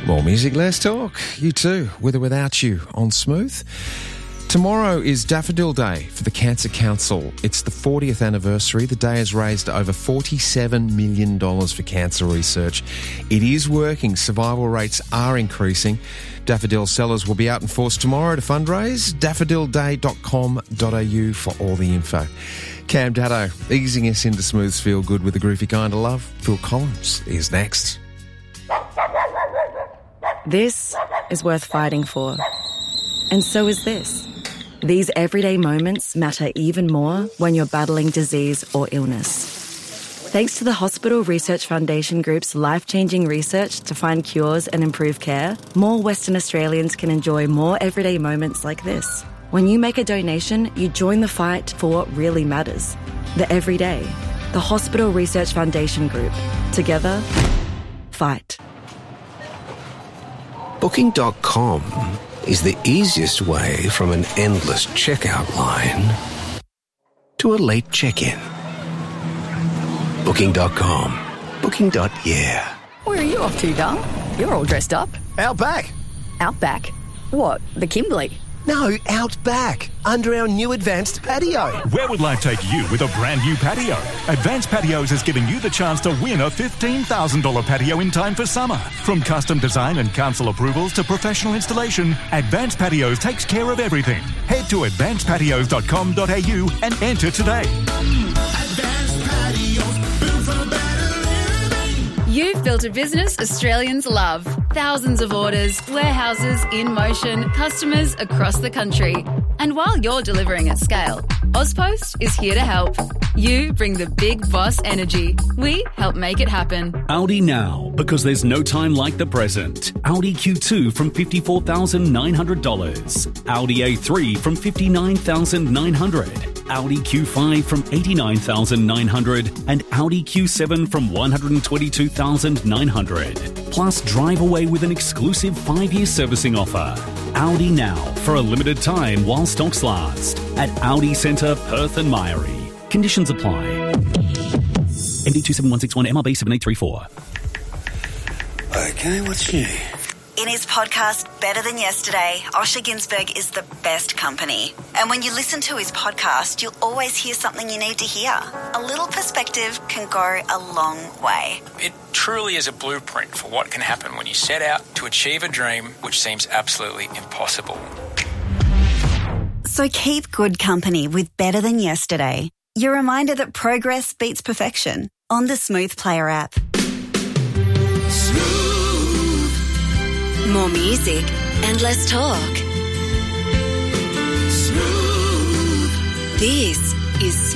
More music, less talk. You too, with or without you, on Smooth. Tomorrow is Daffodil Day for the Cancer Council. It's the 40th anniversary. The day has raised over $47 million for cancer research. It is working. Survival rates are increasing. Daffodil sellers will be out in force tomorrow to fundraise. daffodilday.com.au for all the info. Cam Daddo, easing us into Smooth's Feel Good with a groovy kind of love. Phil Collins is next. This is worth fighting for. And so is this. These everyday moments matter even more when you're battling disease or illness. Thanks to the Hospital Research Foundation Group's life-changing research to find cures and improve care, more Western Australians can enjoy more everyday moments like this. When you make a donation, you join the fight for what really matters. The everyday. The Hospital Research Foundation Group. Together, fight. Booking.com is the easiest way from an endless checkout line to a late check-in. Booking.com. Booking.yeah. Where are you off to, darling? You're all dressed up. Outback. Outback? What, the Kimberley? No, Outback. Under our new advanced patio. Where would life take you with a brand new patio? Advanced Patios has given you the chance to win a $15,000 patio in time for summer. From custom design and council approvals to professional installation, Advanced Patios takes care of everything. Head to advancedpatios.com.au and enter today. Advanced Patios, built for better living. You've built a business Australians love. Thousands of orders, warehouses in motion, customers across the country. And while you're delivering at scale, Ozpost is here to help. You bring the big boss energy. We help make it happen. Audi now, because there's no time like the present. Audi Q2 from $54,900. Audi A3 from $59,900. Audi Q5 from $89,900 and Audi Q7 from $122,900. Plus, drive away with an exclusive 5-year servicing offer. Audi now, for a limited time while stocks last. At Audi Centre, Perth and Mairie. Conditions apply. MD 27161 MRB 7834. Okay, what's new? In his podcast, Better Than Yesterday, Osher Günsberg is the best company. And when you listen to his podcast, you'll always hear something you need to hear. A little perspective can go a long way. It truly is a blueprint for what can happen when you set out to achieve a dream which seems absolutely impossible. So keep good company with Better Than Yesterday. Your reminder that progress beats perfection on the Smooth Player app. More music and less talk. Smooth. This is